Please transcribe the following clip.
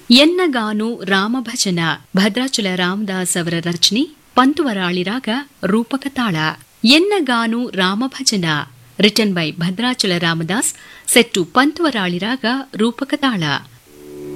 ಎನ್ನಗಾನು ರಾಮಭಜನ ಭದ್ರಾಚಲ ರಾಮದಾಸ್ ಅವರ ರಚನೆ, ಪಂತುವರಾಳಿ ರಾಗ ರೂಪಕ ತಾಳ. ಎನ್ನಗಾನು ರಾಮಭಜನ written by Bhadrachala Ramdas, set Pantuvarali ರಾಗ ರೂಪಕ ತಾಳ.